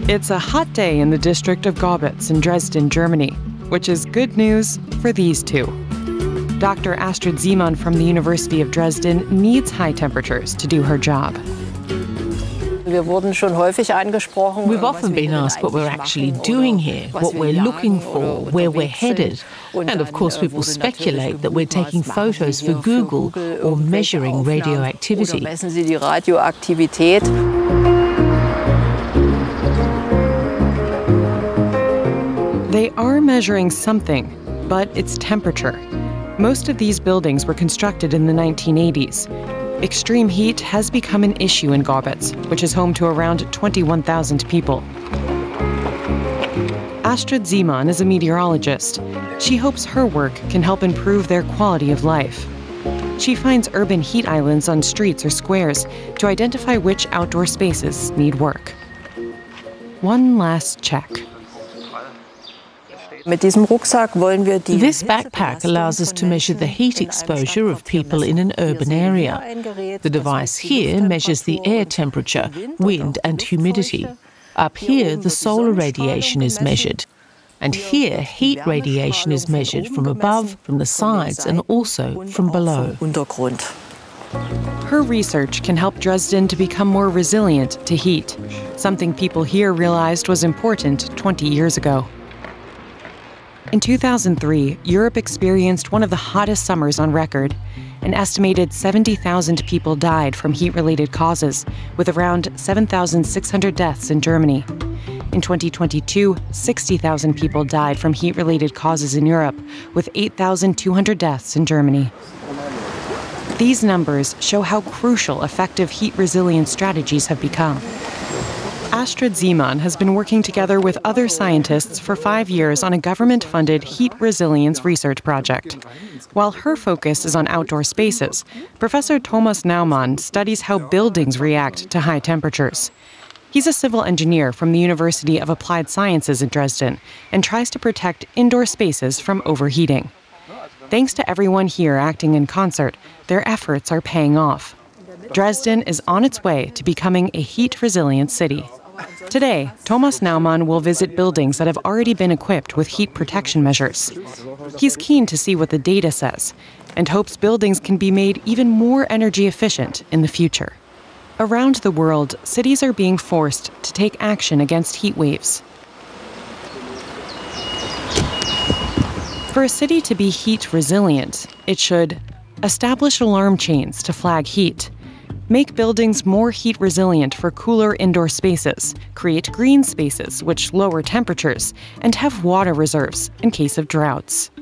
It's a hot day in the district of Gorbitz in Dresden, Germany, which is good news for these two. Dr. Astrid Ziemann from the University of Dresden needs high temperatures to do her job. We've often been asked what we're actually doing here, what we're looking for, where we're headed. And of course people speculate that we're taking photos for Google or measuring radioactivity. They are measuring something, but it's temperature. Most of these buildings were constructed in the 1980s. Extreme heat has become an issue in Gorbitz, which is home to around 21,000 people. Astrid Ziemann is a meteorologist. She hopes her work can help improve their quality of life. She finds urban heat islands on streets or squares to identify which outdoor spaces need work. One last check. This backpack allows us to measure the heat exposure of people in an urban area. The device here measures the air temperature, wind and humidity. Up here, the solar radiation is measured. And here, heat radiation is measured from above, from the sides and also from below. Her research can help Dresden to become more resilient to heat, something people here realized was important 20 years ago. In 2003, Europe experienced one of the hottest summers on record. An estimated 70,000 people died from heat-related causes, with around 7,600 deaths in Germany. In 2022, 60,000 people died from heat-related causes in Europe, with 8,200 deaths in Germany. These numbers show how crucial effective heat-resilient strategies have become. Astrid Ziemann has been working together with other scientists for 5 years on a government-funded heat resilience research project. While her focus is on outdoor spaces, Professor Thomas Naumann studies how buildings react to high temperatures. He's a civil engineer from the University of Applied Sciences in Dresden and tries to protect indoor spaces from overheating. Thanks to everyone here acting in concert, their efforts are paying off. Dresden is on its way to becoming a heat-resilient city. Today, Thomas Naumann will visit buildings that have already been equipped with heat protection measures. He's keen to see what the data says and hopes buildings can be made even more energy efficient in the future. Around the world, cities are being forced to take action against heat waves. For a city to be heat resilient, it should establish alarm chains to flag heat, make buildings more heat resilient for cooler indoor spaces, create green spaces which lower temperatures, and have water reserves in case of droughts.